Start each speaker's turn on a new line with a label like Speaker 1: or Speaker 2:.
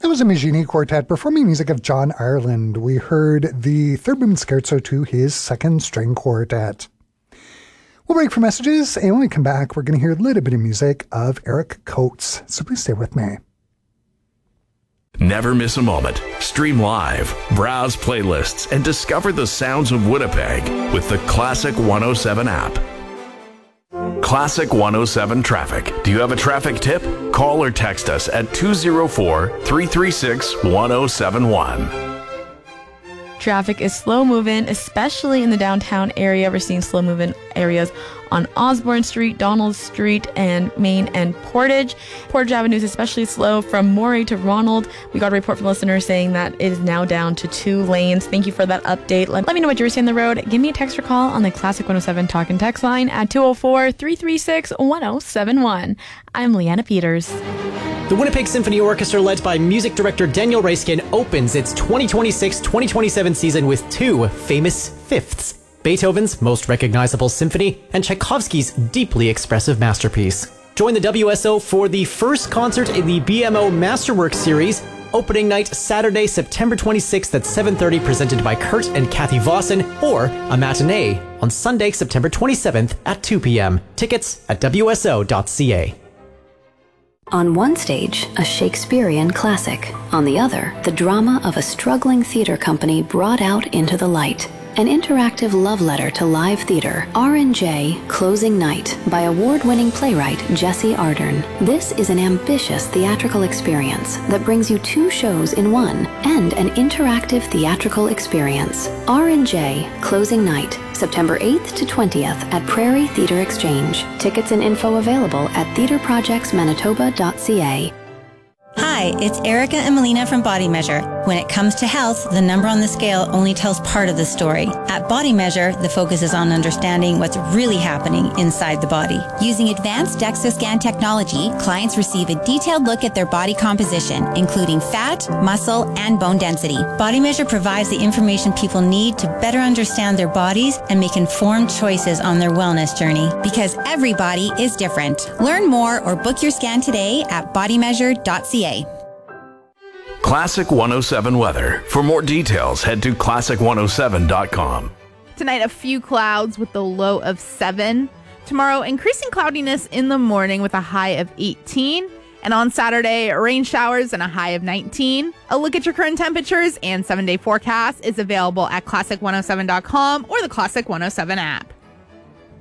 Speaker 1: That was a Maggini Quartet performing music of John Ireland. We heard the Third Movement Scherzo to his second string quartet. We'll break for messages, and when we come back, we're going to hear a little bit of music of Eric Coates. So please stay with me.
Speaker 2: Never miss a moment. Stream live, browse playlists, and discover the sounds of Winnipeg with the Classic 107 app. Classic 107 Traffic. Do you have a traffic tip? Call or text us at 204-336-1071.
Speaker 3: Traffic is slow moving, especially in the downtown area. We're seeing slow moving areas on Osborne Street, Donald Street, and Main and Portage. Portage Avenue is especially slow from Moray to Ronald. We got a report from listeners saying that it is now down to 2 lanes. Thank you for that update. Let me know what you're seeing on the road. Give me a text or call on the Classic 107 Talk and Text line at 204-336-1071. I'm Leanna Peters.
Speaker 4: The Winnipeg Symphony Orchestra, led by music director Daniel Raiskin, opens its 2026-2027 season with 2 famous fifths: Beethoven's most recognizable symphony and Tchaikovsky's deeply expressive masterpiece. Join the WSO for the first concert in the BMO Masterworks series. Opening night Saturday, September 26th at 7:30, presented by Kurt and Kathy Vossen, or a matinee on Sunday, September 27th at 2 p.m. Tickets at wso.ca.
Speaker 5: On one stage, a Shakespearean classic. On the other, the drama of a struggling theater company brought out into the light. An interactive love letter to live theater, R&J Closing Night, by award-winning playwright Jesse Ardern. This is an ambitious theatrical experience that brings you 2 shows in one and an interactive theatrical experience. R&J Closing Night, September 8th to 20th at Prairie Theatre Exchange. Tickets and info available at theatreprojectsmanitoba.ca.
Speaker 6: Hi, it's Erica and Melina from Body Measure. When it comes to health, the number on the scale only tells part of the story. At Body Measure, the focus is on understanding what's really happening inside the body. Using advanced DEXA scan technology, clients receive a detailed look at their body composition, including fat, muscle, and bone density. Body Measure provides the information people need to better understand their bodies and make informed choices on their wellness journey, because every body is different. Learn more or book your scan today at bodymeasure.ca.
Speaker 2: Classic 107 weather. For more details, head to classic107.com.
Speaker 7: Tonight, a few clouds with a low of 7. Tomorrow, increasing cloudiness in the morning with a high of 18. And on Saturday, rain showers and a high of 19. A look at your current temperatures and 7-day forecast is available at classic107.com or the Classic 107 app.